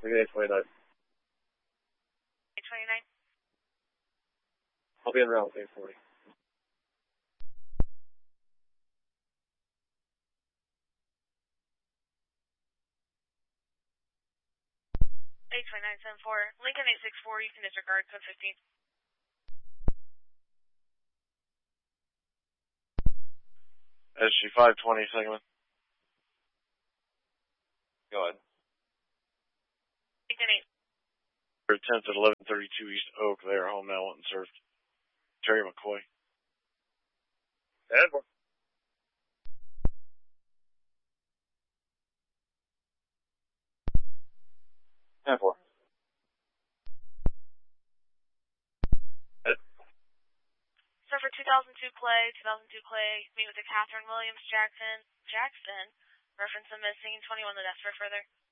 Lincoln 829. 829. I'll be en route with 840. 82974. Lincoln 864, you can disregard code 15. SG 520 segment. Go ahead. Lincoln 8. 10th at 1132 East Oak. They are home now, went and served. Terry McCoy. 10-4. So for 2002 Clay, meet with the Catherine Williams Jackson, reference the missing 21 the death for further.